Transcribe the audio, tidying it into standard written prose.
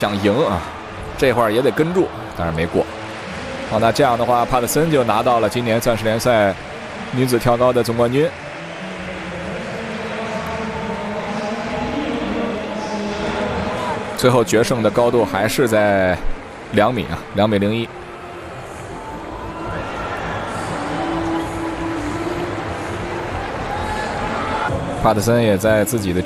想赢啊，这会儿也得跟住，但是没过。好，那这样的话，帕特森就拿到了今年钻石联赛女子跳高的总冠军。最后决胜的高度还是在2米啊，2米01。帕特森也在自己的